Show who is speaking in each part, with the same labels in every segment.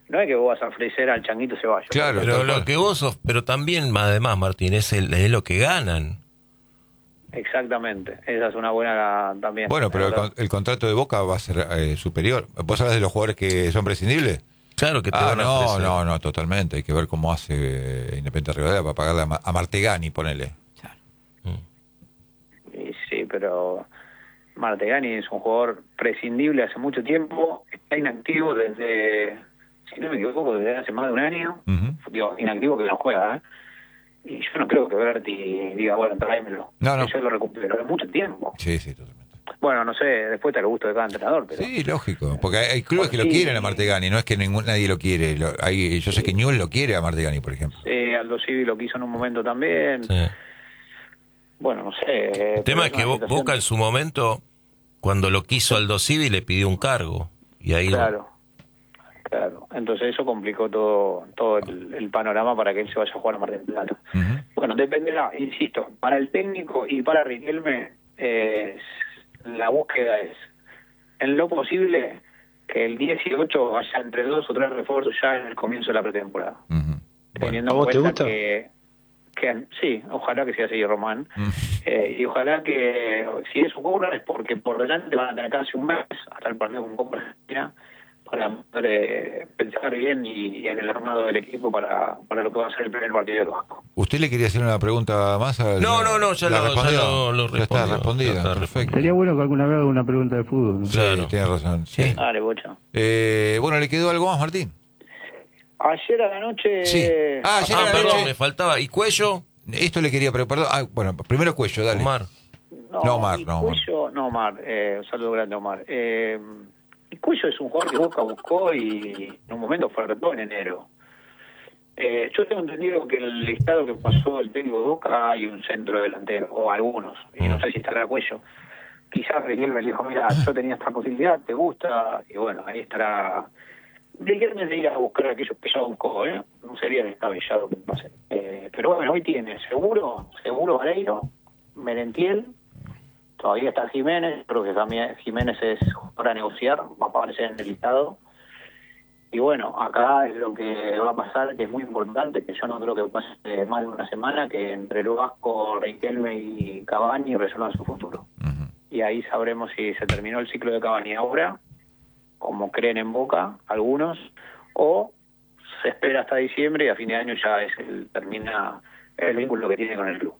Speaker 1: No es que vos vas a ofrecer al Changuito Ceballos.
Speaker 2: Claro,
Speaker 3: Pero lo que vos sos, pero también, además, Martín, es lo que ganan.
Speaker 1: Exactamente, esa es una buena también.
Speaker 2: bueno, pero el contrato de Boca va a ser superior. ¿Vos hablas de los jugadores que son prescindibles?
Speaker 3: Claro que te van a ofrecer.
Speaker 2: No, totalmente. Hay que ver cómo hace Independiente Rivadavia para pagarle a Martegani, ponele.
Speaker 1: Y sí, pero Martegani es un jugador prescindible hace mucho tiempo, está inactivo desde, si no me equivoco, desde hace más de un año. Digo, inactivo que no juega, ¿eh? Y yo no creo que Berti diga, bueno, tráemelo.
Speaker 2: No.
Speaker 1: Yo lo recupero de mucho tiempo.
Speaker 2: Sí, totalmente.
Speaker 1: Bueno, no sé, después te lo gusto de cada entrenador, pero...
Speaker 2: Sí, lógico. Porque hay clubes que lo quieren a Martegani, no es que nadie lo quiere. Yo sé que Newell lo quiere a Martegani, por ejemplo.
Speaker 1: Sí, Aldo Civi lo quiso en un momento también.
Speaker 3: Sí.
Speaker 1: Bueno, no sé.
Speaker 3: El tema es que Boca en su momento, cuando lo quiso Aldo Civi, le pidió un cargo. Y ahí
Speaker 1: Claro. Entonces eso complicó todo el panorama para que él se vaya a jugar a Mar del Plata. Bueno, dependerá, insisto, para el técnico y para Riquelme, la búsqueda es, en lo posible, que el 18 haya entre 2 o 3 refuerzos ya en el comienzo de la pretemporada. Teniendo
Speaker 4: ¿A vos
Speaker 1: en
Speaker 4: te
Speaker 1: cuenta
Speaker 4: gusta?
Speaker 1: que sí, ojalá que sea así, Román. Y ojalá que, si eso ocurre, es porque por delante van a tener casi un mes hasta el partido con Copa Argentina para poder pensar bien y en el armado del equipo para lo que va a ser el primer partido del Vasco.
Speaker 2: ¿Usted le quería hacer una pregunta más?
Speaker 3: No, ya lo
Speaker 2: Ya está
Speaker 3: respondió.
Speaker 2: respondida,
Speaker 3: Ya está
Speaker 2: perfecto.
Speaker 5: Sería bueno que alguna vez haga una pregunta de fútbol, ¿no?
Speaker 3: Claro.
Speaker 2: Sí, tiene razón.
Speaker 3: Sí.
Speaker 1: Dale, Bocha.
Speaker 2: Bueno, ¿le quedó algo más, Martín?
Speaker 1: Ayer a la noche...
Speaker 2: Sí. Ayer a la
Speaker 3: perdón,
Speaker 2: noche.
Speaker 3: me faltaba. ¿Y Cuello?
Speaker 2: Esto le quería preparar. Bueno, primero Cuello, dale.
Speaker 3: Omar.
Speaker 2: No, Omar,
Speaker 1: y
Speaker 2: no,
Speaker 1: Cuello, no, Omar. Un saludo grande, Omar. Y Cuello es un jugador que Boca buscó y en un momento fue retó en enero. Yo tengo entendido que en el listado que pasó el técnico de Boca hay un centro delantero, o algunos, y no sé si estará Cuello. Quizás Riquelme le dijo, mira, yo tenía esta posibilidad, ¿te gusta? Y bueno, ahí estará. Riquelme de ir a buscar a aquellos que ya buscó, ¿eh? No sería descabellado que pase. Pero bueno, hoy tiene seguro Vareiro, Merentiel, todavía está Jiménez, creo que también Jiménez es para negociar, va a aparecer en el listado. Y bueno, acá es lo que va a pasar, que es muy importante, que yo no creo que pase más de una semana, que entre el Vasco, Riquelme y Cavani resuelvan su futuro. Y ahí sabremos si se terminó el ciclo de Cavani ahora, como creen en Boca algunos, o se espera hasta diciembre y a fin de año ya termina el vínculo que tiene con el club.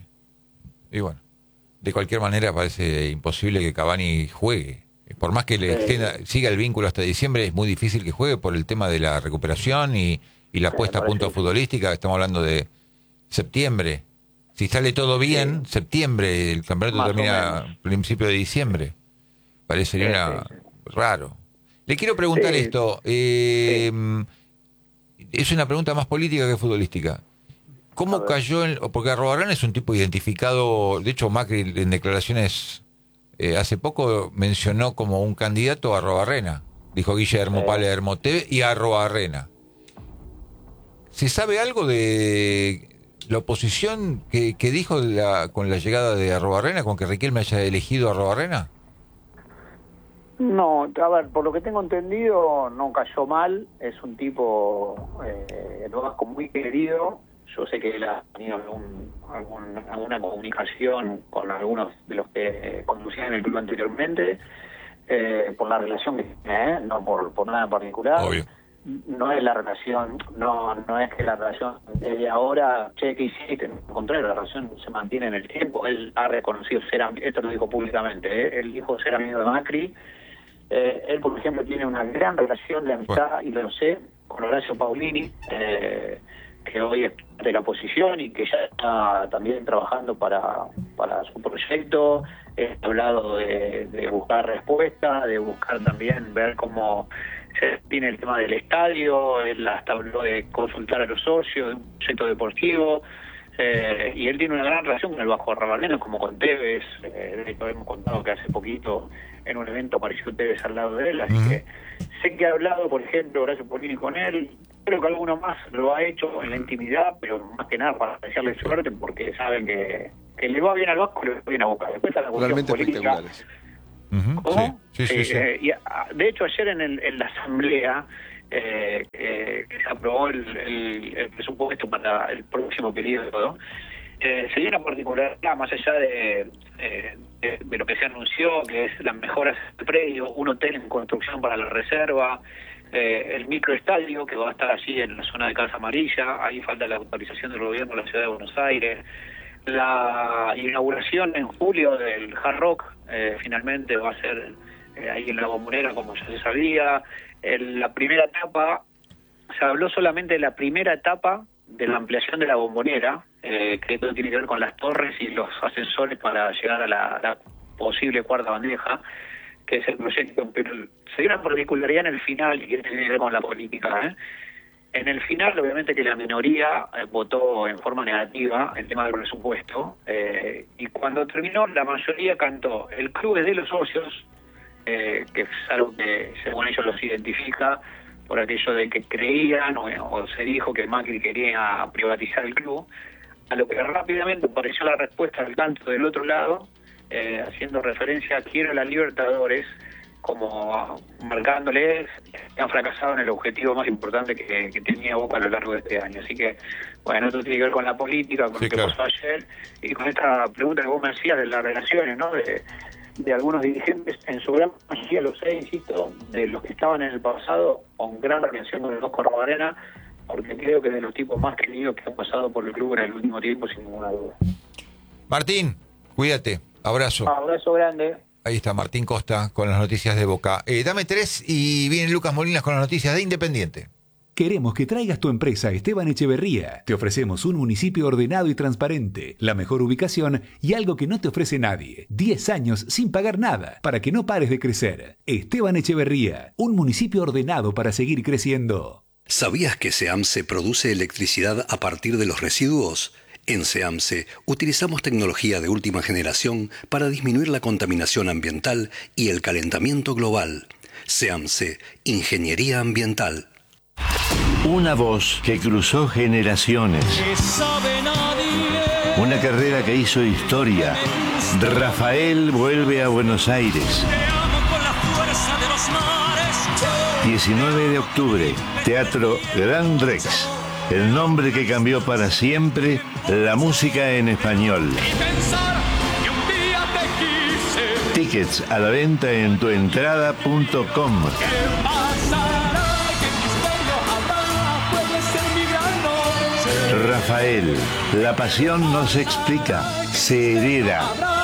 Speaker 2: Y bueno, de cualquier manera parece imposible que Cavani juegue. Por más que siga el vínculo hasta diciembre, es muy difícil que juegue por el tema de la recuperación y la puesta a punto futbolística. Estamos hablando de septiembre. Si sale todo bien, septiembre, el campeonato
Speaker 1: Más
Speaker 2: termina a principio de diciembre. Parecería raro. Le quiero preguntar esto. Es una pregunta más política que futbolística. ¿Cómo cayó porque Arruabarrena es un tipo identificado? De hecho, Macri en declaraciones hace poco mencionó como un candidato a Arruabarrena. Dijo Guillermo Palermo TV y Arruabarrena. ¿Se sabe algo de la oposición que dijo con la llegada de Arruabarrena, con que Riquelme haya elegido a Arruabarrena?
Speaker 1: No, a ver, por lo que tengo entendido, no cayó mal. Es un tipo, el Vasco, muy querido. Yo sé que él ha tenido alguna comunicación con algunos de los que conducían el club anteriormente, por la relación que tiene, no por nada en particular.
Speaker 2: Obvio.
Speaker 1: No es la relación, no es que la relación de ahora, che, ¿qué hiciste? Al contrario, la relación se mantiene en el tiempo. Él ha reconocido esto lo dijo públicamente, él dijo ser amigo de Macri. Él, por ejemplo, tiene una gran relación de amistad, y lo sé, con Horacio Paulini, que hoy es de la oposición y que ya está también trabajando para su proyecto. Ha hablado de buscar respuestas, de buscar también ver cómo se tiene el tema del estadio. Él hasta habló de consultar a los socios, de un proyecto deportivo. Y él tiene una gran relación con el Vasco Arruabarrena, como con Tevez. De hecho, hemos contado que hace poquito en un evento apareció Tevez al lado de él, así que sé que ha hablado, por ejemplo, Horacio Paulini con él. Creo que alguno más lo ha hecho en la intimidad, pero más que nada para desearle suerte, porque saben que le va bien al Vasco y le va bien a Boca. Después está la cuestión
Speaker 4: Realmente
Speaker 1: política.
Speaker 4: espectaculares.
Speaker 1: ¿Cómo?
Speaker 2: Sí.
Speaker 1: De hecho, ayer en la asamblea que se aprobó el presupuesto para el próximo periodo, se dio una particularidad más allá de lo que se anunció, que es las mejoras del predio, un hotel en construcción para la reserva, el microestadio que va a estar allí en la zona de Casa Amarilla. Ahí falta la autorización del gobierno de la ciudad de Buenos Aires. La inauguración en julio del Hard Rock finalmente va a ser ahí en la Bombonera, como ya se sabía. La primera etapa, se habló solamente de la primera etapa de la ampliación de la Bombonera, que esto tiene que ver con las torres y los ascensores para llegar a la posible cuarta bandeja, que es el proyecto. Pero se dio una particularidad en el final, y que tiene que ver con la política, En el final, obviamente que la minoría votó en forma negativa el tema del presupuesto, y cuando terminó, la mayoría cantó el club es de los socios, que es algo que según ellos los identifica por aquello de que creían o se dijo que Macri quería privatizar el club, a lo que rápidamente apareció la respuesta del canto del otro lado, haciendo referencia a quiero la Libertadores, como marcándoles que han fracasado en el objetivo más importante que tenía Boca a lo largo de este año. Así que, bueno, esto tiene que ver con la política, con lo que pasó ayer, y con esta pregunta que vos me hacías de las relaciones, ¿no?, de algunos dirigentes, en su gran mayoría, lo sé, insisto, de los que estaban en el pasado, con gran relación con el Oscar Arena, porque creo que de los tipos más queridos que han pasado por el club en el último tiempo, sin ninguna duda.
Speaker 2: Martín, cuídate, abrazo.
Speaker 1: Abrazo grande.
Speaker 2: Ahí está Martín Costa con las noticias de Boca. Dame 3 y viene Lucas Molinas con las noticias de Independiente.
Speaker 4: Queremos que traigas tu empresa a Esteban Echeverría. Te ofrecemos un municipio ordenado y transparente, la mejor ubicación y algo que no te ofrece nadie. 10 años sin pagar nada, para que no pares de crecer. Esteban Echeverría, un municipio ordenado para seguir creciendo.
Speaker 6: ¿Sabías que SEAMSE produce electricidad a partir de los residuos? En SEAMSE utilizamos tecnología de última generación para disminuir la contaminación ambiental y el calentamiento global. SEAMSE, Ingeniería Ambiental.
Speaker 7: Una voz que cruzó generaciones. Una carrera que hizo historia. Rafael vuelve a Buenos Aires. 19 de octubre, Teatro Gran Rex. El nombre que cambió para siempre la música en español. Tickets a la venta en tuentrada.com. Rafael, la pasión no se explica, se hereda.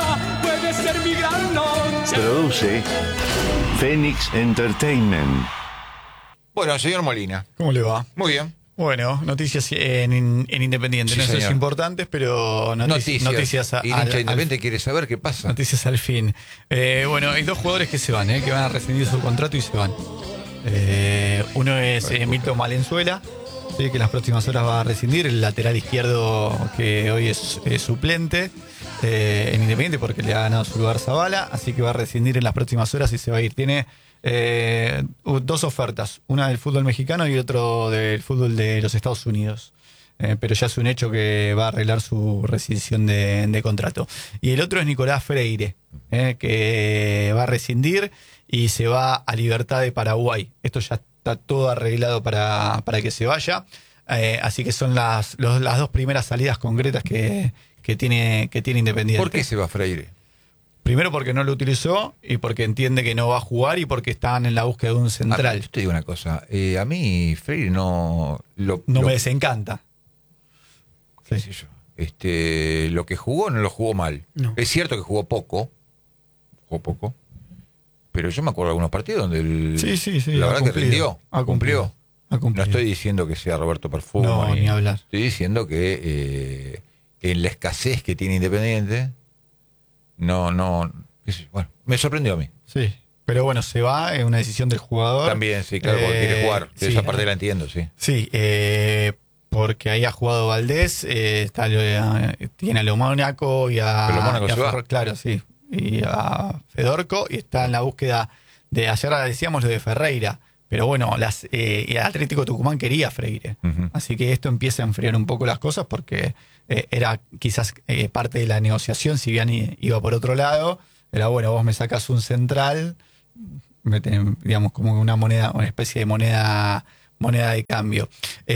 Speaker 7: Produce Phoenix Entertainment.
Speaker 2: Bueno, señor Molina.
Speaker 8: ¿Cómo le va?
Speaker 2: Muy bien.
Speaker 8: Bueno, noticias en Independiente.
Speaker 2: Sí,
Speaker 8: no sé si
Speaker 2: señor.
Speaker 8: importantes, pero noticias
Speaker 2: y el hincha Independiente quiere saber qué pasa.
Speaker 8: Noticias al fin. Bueno, hay 2 jugadores que se van, que van a rescindir su contrato y se van. Uno es Milton Valenzuela, ¿sí?, que en las próximas horas va a rescindir, el lateral izquierdo que hoy es suplente en Independiente porque le ha ganado su lugar Zavala, así que va a rescindir en las próximas horas y se va a ir. Tiene 2 ofertas, una del fútbol mexicano y otro del fútbol de los Estados Unidos. Pero ya es un hecho que va a arreglar su rescisión de contrato. Y el otro es Nicolás Freire, que va a rescindir y se va a Libertad de Paraguay. Esto ya está todo arreglado para que se vaya. Así que son las 2 primeras salidas concretas que tiene Independiente.
Speaker 2: ¿Por qué se va Freire?
Speaker 8: Primero porque no lo utilizó y porque entiende que no va a jugar y porque están en la búsqueda de un central.
Speaker 2: Yo te digo una cosa, a mí Freire no
Speaker 8: me desencanta.
Speaker 2: ¿Qué sé yo? Lo que jugó no lo jugó mal.
Speaker 8: No.
Speaker 2: Es cierto que jugó poco, pero yo me acuerdo de algunos partidos donde
Speaker 8: Sí,
Speaker 2: la verdad que rindió, cumplió.
Speaker 8: No
Speaker 2: estoy diciendo que sea Roberto Perfumo,
Speaker 8: no, ni hablar.
Speaker 2: Estoy diciendo que en la escasez que tiene Independiente, qué sé yo, bueno, me sorprendió a mí.
Speaker 8: Sí, pero bueno, se va, es una decisión del jugador.
Speaker 2: También, sí, claro, porque quiere jugar.
Speaker 8: Sí,
Speaker 2: esa parte la entiendo, sí.
Speaker 8: Sí, porque ahí ha jugado Valdés, tiene a Lo Mónaco y a...
Speaker 2: Pero Mónaco se va.
Speaker 8: Claro, sí. Y a Fedorco, y está en la búsqueda de... Ayer decíamos lo de Ferreira, pero bueno, el Atlético Tucumán quería a Freire.
Speaker 2: Uh-huh.
Speaker 8: Así que esto empieza a enfriar un poco las cosas porque era quizás parte de la negociación, si bien iba por otro lado. Era bueno, vos me sacas un central, digamos, como una moneda, una especie de moneda de cambio.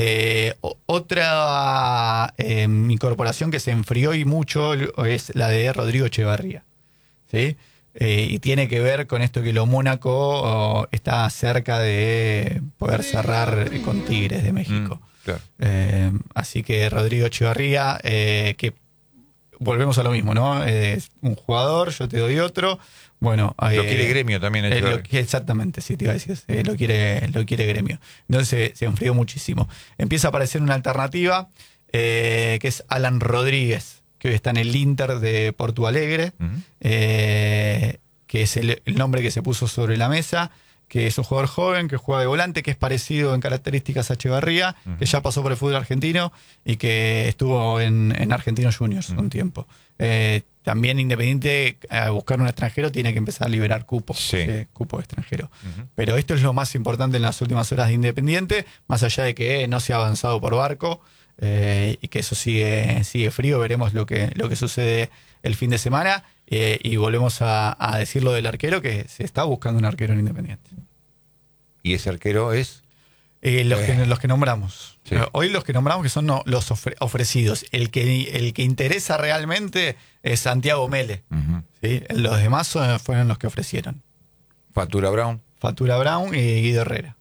Speaker 8: Otra incorporación que se enfrió y mucho es la de Rodrigo Echeverría, ¿sí? Y tiene que ver con esto que lo Mónaco está cerca de poder cerrar con Tigres de México.
Speaker 2: Claro.
Speaker 8: Así que Rodrigo Echeverría, que volvemos a lo mismo, ¿no? Es un jugador, yo te doy otro. Bueno,
Speaker 2: lo quiere Gremio también.
Speaker 8: Exactamente, sí, te iba a decir. Lo quiere Gremio. Entonces se enfrió muchísimo. Empieza a aparecer una alternativa que es Alan Rodríguez, que hoy está en el Inter de Porto Alegre, que es el nombre que se puso sobre la mesa, que es un jugador joven, que juega de volante, que es parecido en características a Echeverría, que ya pasó por el fútbol argentino y que estuvo en Argentinos Juniors un tiempo. También Independiente, a buscar un extranjero, tiene que empezar a liberar cupos, cupo extranjero. Pero esto es lo más importante en las últimas horas de Independiente, más allá de que no se ha avanzado por barco y que eso sigue frío. Veremos lo que sucede el fin de semana. Y volvemos a decir lo del arquero, que se está buscando un arquero en Independiente.
Speaker 2: ¿Y ese arquero es?
Speaker 8: Los que nombramos.
Speaker 2: Sí.
Speaker 8: Hoy los que nombramos, que son los ofrecidos. El que interesa realmente es Santiago Mele. ¿Sí? Los demás fueron los que ofrecieron.
Speaker 2: Fatura Brown
Speaker 8: y Guido Herrera.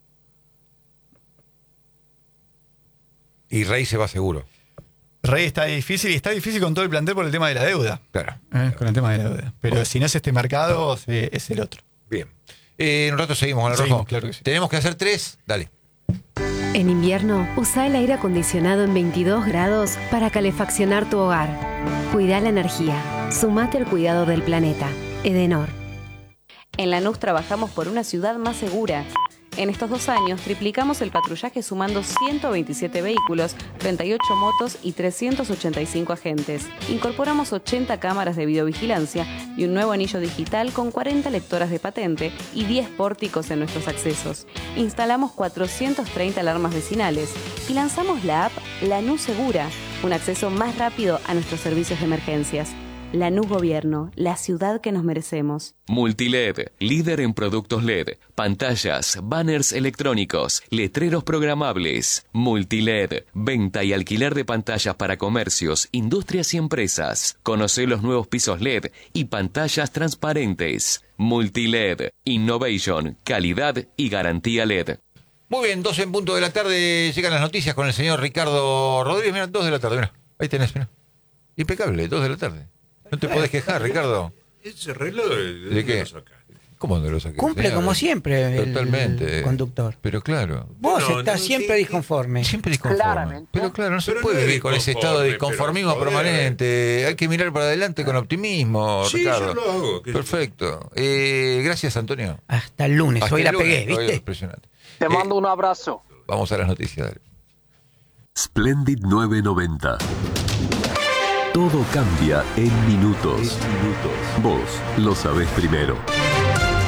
Speaker 2: Y Rey se va seguro.
Speaker 8: Rey está difícil con todo el plantel por el tema de la deuda.
Speaker 2: Claro.
Speaker 8: Con el tema de la deuda. Pero si no es este mercado, es el otro.
Speaker 2: Bien. En un rato seguimos con el rojo.
Speaker 8: Claro que sí.
Speaker 2: Tenemos que hacer 3. Dale.
Speaker 9: En invierno, usa el aire acondicionado en 22 grados para calefaccionar tu hogar. Cuida la energía. Sumate al cuidado del planeta. Edenor.
Speaker 10: En Lanús trabajamos por una ciudad más segura. En estos 2 años triplicamos el patrullaje sumando 127 vehículos, 38 motos y 385 agentes. Incorporamos 80 cámaras de videovigilancia y un nuevo anillo digital con 40 lectoras de patente y 10 pórticos en nuestros accesos. Instalamos 430 alarmas vecinales y lanzamos la app Lanús Segura, un acceso más rápido a nuestros servicios de emergencias. Lanús Gobierno, la ciudad que nos merecemos.
Speaker 11: Multiled, líder en productos LED, pantallas, banners electrónicos, letreros programables. Multiled, venta y alquiler de pantallas para comercios, industrias y empresas. Conoce los nuevos pisos LED y pantallas transparentes. Multiled, innovation, calidad y garantía LED.
Speaker 2: Muy bien, 2 en punto de la tarde, llegan las noticias con el señor Ricardo Rodríguez. Mira, 2 de la tarde, mira. Ahí tenés, mira. Impecable, 2 de la tarde. No te podés quejar, Ricardo.
Speaker 3: Ese reloj,
Speaker 2: ¿de qué? ¿Cómo no lo saqué?
Speaker 12: Cumple como siempre
Speaker 2: totalmente,
Speaker 12: el conductor.
Speaker 2: Pero claro.
Speaker 12: Vos estás siempre disconforme.
Speaker 2: Siempre disconforme. Claramente. Pero claro, no se puede vivir con ese estado de disconformismo permanente. Hay que mirar para adelante con optimismo,
Speaker 3: sí,
Speaker 2: Ricardo.
Speaker 3: Yo lo hago.
Speaker 2: Perfecto. Gracias, Antonio.
Speaker 12: Hasta el lunes. Hoy la pegué, ¿viste?
Speaker 2: Hoy impresionante.
Speaker 1: Te mando un abrazo.
Speaker 2: Vamos a las noticias. Dale.
Speaker 13: Splendid 990. Todo cambia en minutos. Vos lo sabés primero.